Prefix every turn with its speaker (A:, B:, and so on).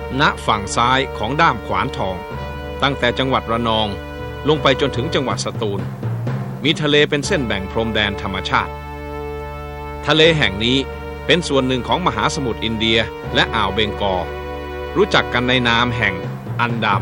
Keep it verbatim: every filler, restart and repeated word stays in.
A: ณฝั่งซ้ายของด้ามขวานทองตั้งแต่จังหวัดระนองลงไปจนถึงจังหวัดสตูลมีทะเลเป็นเส้นแบ่งพรมแดนธรรมชาติทะเลแห่งนี้เป็นส่วนหนึ่งของมหาสมุทรอินเดียและอ่าวเบงกอลรู้จักกันในนามแห่งอันดา